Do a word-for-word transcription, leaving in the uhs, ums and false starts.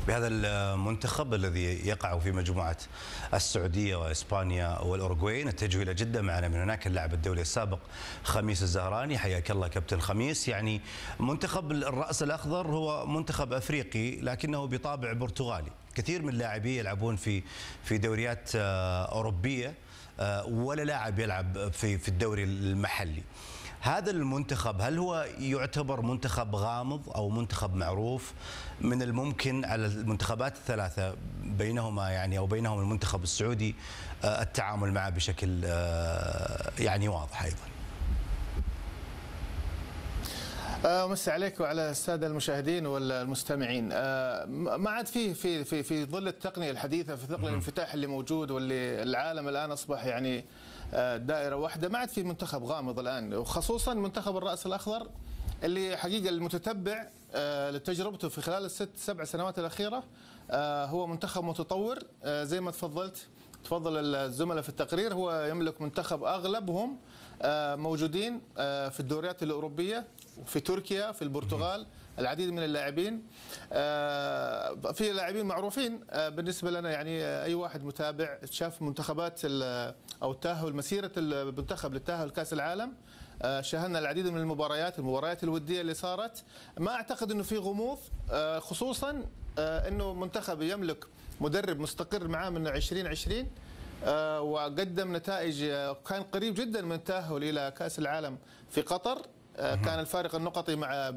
بهذا المنتخب الذي يقع في مجموعة السعودية وإسبانيا والأوروغواي. نتجه إلى جدة، معنا من هناك اللاعب الدولي السابق خميس الزهراني. حياك الله كابتن خميس. يعني منتخب الرأس الأخضر هو منتخب أفريقي لكنه بطابع برتغالي، كثير من اللاعبين يلعبون في في دوريات أوروبية ولا لاعب يلعب في في الدوري المحلي. هذا المنتخب هل هو يعتبر منتخب غامض أو منتخب معروف؟ من الممكن على المنتخبات الثلاثة بينهما يعني أو بينهم المنتخب السعودي التعامل معه بشكل يعني واضح أيضا. مسي عليك وعلى الساده المشاهدين والمستمعين. ما عاد فيه في في في ظل التقنيه الحديثه، في ظل الانفتاح اللي موجود واللي العالم الان اصبح يعني دائره واحده، ما عاد في منتخب غامض الان، وخصوصا منتخب الراس الاخضر اللي حقيقه المتتبع لتجربته في خلال الست سبع سنوات الاخيره هو منتخب متطور. زي ما تفضلت تفضل الزملاء في التقرير، هو يملك منتخب اغلبهم موجودين في الدوريات الاوروبيه، في تركيا، في البرتغال، العديد من اللاعبين. في لاعبين معروفين بالنسبه لنا، يعني اي واحد متابع شاف منتخبات او التاهل، مسيره المنتخب للتاهل كاس العالم. شاهدنا العديد من المباريات المباريات الوديه اللي صارت. ما اعتقد انه في غموض، خصوصا انه منتخب يملك مدرب مستقر معاه من عشرين عشرين، وقدم نتائج كان قريب جدا من التاهل الى كاس العالم في قطر. كان الفارق النقطي مع